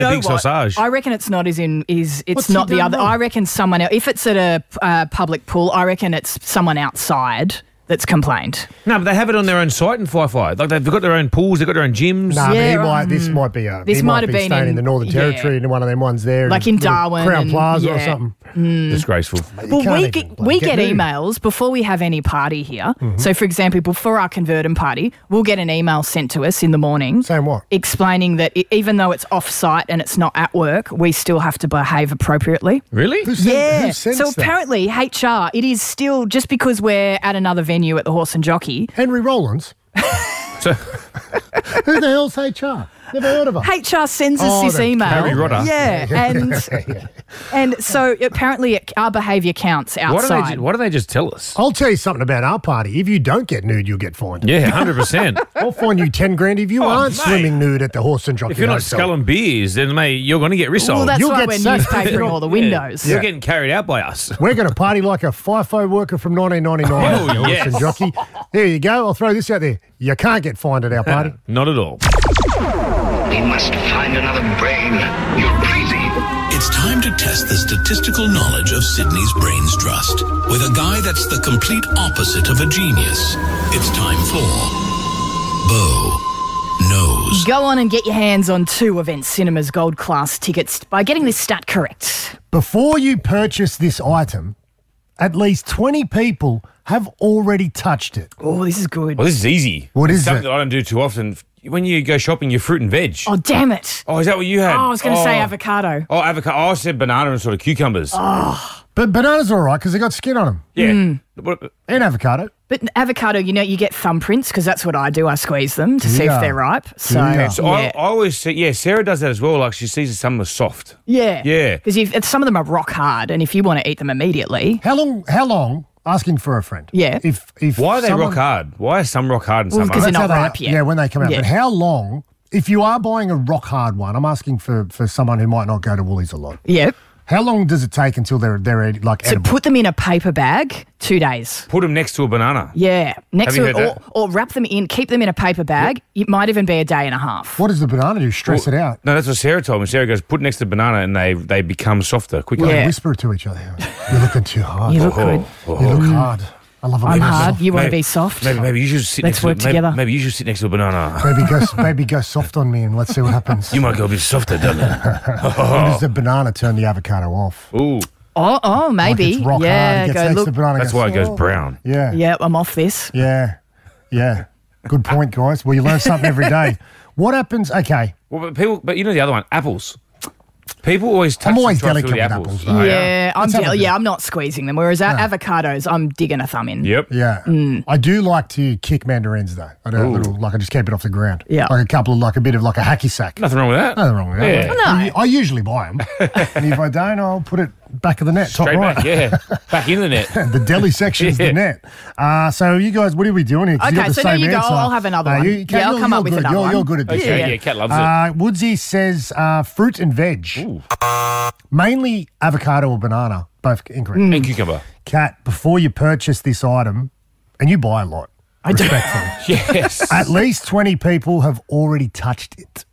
a big sausage. I reckon it's not it's What's not he the done other. wrong? I reckon someone else. If it's at a public pool, I reckon it's someone outside that's complained. No, but they have it on their own site in Fifi. Like they've got their own pools, they've got their own gyms. No, Yeah, but this might be This he might might have be been staying in the Northern yeah. Territory in one of them ones there. Like in little Darwin Crown and- Plaza or yeah. something. Disgraceful. Well, can't we even, get, like, we get get nude. emails before we have any party here. So, for example, before our Convertum party, we'll get an email sent to us in the morning. Saying what? Explaining that even though it's off-site and it's not at work, we still have to behave appropriately. Really? Who Yeah. sends So that? apparently, HR, it is still, just because we're at another venue at the Horse and Jockey, Henry Rollins? So, Who the hell's HR? Never heard of her. HR sends us Oh, this the email. Harry Rodder. Yeah, and so apparently our behaviour counts outside. why do they just tell us? I'll tell you something about our party. If you don't get nude, you'll get fined. Yeah, 100%. I'll fine you 10 grand if you aren't mate. swimming nude at the Horse and Jockey If you're not Hotel. sculling beers, then mate, you're going to get rissoled. Well, that's You'll why get we're sacked. newspapering all the windows. You're getting carried out by us. We're going to party like a FIFO worker from 1999 at the Horse yes. and Jockey. There you go. I'll throw this out there. You can't get fined at our party. Not at all. We must find another brain. You're crazy. It's time to test the statistical knowledge of Sydney's Brains Trust with a guy that's the complete opposite of a genius. It's time for Bo Knows. Go on and get your hands on 2 Event Cinemas Gold Class tickets by getting this stat correct. Before you purchase this item, at least 20 people have already touched it. Oh, this is good. Well, this is easy. What It's is something it? that I don't do too often. When you go shopping, you're fruit and veg. Oh, damn it. Oh, is that what you had? Oh, I was going to say avocado. Oh, avocado. Oh, I said banana and sort of cucumbers. But bananas are all right because they got skin on them. Yeah. What- And avocado. But avocado, you get thumbprints because that's what I do. I squeeze them to see Yeah. if they're ripe. So, Yeah. So I always say, Sarah does that as well. Like she sees some are soft. yeah. Yeah. Because some of them are rock hard, and if you want to eat them immediately, How long, asking for a friend. Yeah. If Why are they someone- rock hard? Why are some rock hard and Well, some because aren't? they're That's not how ripe yet. Yeah, when they come out. Yeah. But how long, if you are buying a rock hard one, I'm asking for someone who might not go to Woolies a lot. yep. How long does it take until they're like So edible? put them in a paper bag, 2 days. Put them next to a banana. Yeah. Next Have to you it, heard that? or wrap them in, keep them in a paper bag. It might even be a day and a half. What does the banana do? Stress it out? No, that's what Sarah told me. Sarah goes, put next to the banana and they become softer quicker. Yeah. Whisper it to each other. You're looking too hard. You look good. You look hard. I love it. I'm when you're hard. soft. You want to Maybe- be soft? Maybe you should sit Let's next work to maybe, together. maybe you should sit next to a banana. Baby, go soft on me and let's see what happens. You might go a bit softer, darling. When does the banana turn the avocado off? Ooh, Oh, maybe. Like it's rock hard. Yeah, It gets go next look. to the banana. that's goes, why it goes "Oh." brown. Yeah. Yeah, I'm off this. Yeah. Yeah. Good point, guys. Well, you learn something every day. What happens? Okay. Well, but you know the other one, apples. People always touch I'm always and try to feel delicate the with apples. apples, though. Yeah, Let's have a bit. I'm not squeezing them. Whereas avocados, I'm digging a thumb in. Yep. Yeah. I do like to kick mandarins, though. I do a little, I just keep it off the ground. Yeah. Like a bit of like a hacky sack. Nothing wrong with that. Nothing wrong with that. Yeah. No. I usually buy them. And if I don't, I'll put it back of the net, Straight top right. back, yeah. Back in the net. The deli section's the net. So you guys, what are we doing here? 'Cause you Okay, got the so there same you go. answer. I'll have another one. Kat, Yeah, I'll come up you're with good. another one. You're good at this. Okay, yeah, Kat loves it. Woodsy says fruit and veg. Ooh. Mainly avocado or banana. Both incorrect. And cucumber. Kat, before you purchase this item, and you buy a lot, I do. respectfully, Yes. at least 20 people have already touched it.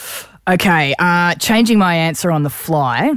Okay, changing my answer on the fly.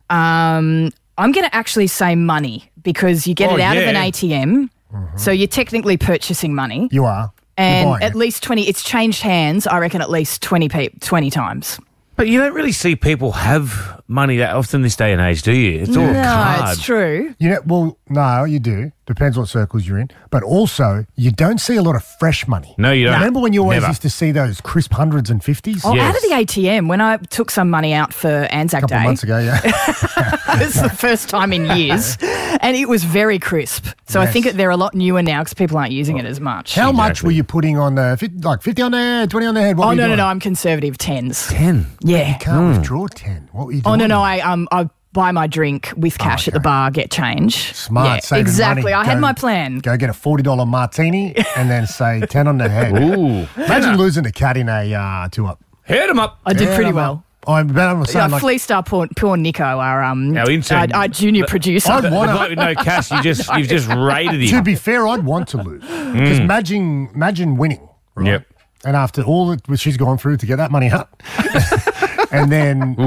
I'm going to actually say money because you get Oh, it out of yeah. an ATM. So you're technically purchasing money. You are. You're And buying at it. least 20, it's changed hands, I reckon, at least 20 times. But you don't really see people have money that often this day and age, do you? It's all No, card. it's true. You know, well, no, you do. Depends what circles you're in. But also, you don't see a lot of fresh money. No, you don't. Remember when you always Never. used to see those crisp hundreds and fifties? Oh, Yes. out of the ATM, when I took some money out for Anzac A couple Day, of months ago, yeah. it's the first time in years, and it was very crisp. So I Yes. think they're a lot newer now because people aren't using it as much. How much Exactly. were you putting on the, like 50 on the head, 20 on the head? What Oh, were you no, doing? I'm conservative 10s. 10. Yeah. Can't withdraw 10. What were you Oh, doing? no, I buy my drink with cash at the okay. bar, get change. Smart, Yeah, saving exactly. money. I had Go- my plan. Go get a $40 martini and then say 10 on the head. Ooh. Imagine losing to Cat in a 2-up. Hit them up. I did Yeah, pretty I'm well. I'm saying I like, fleeced our poor Nico, our intern. our junior producer. I'd The want bloke with no cash, you've just raided him. to be fair, I'd want to lose. Because imagine winning. Right? Yep. And after all that she's gone through to get that money up, and then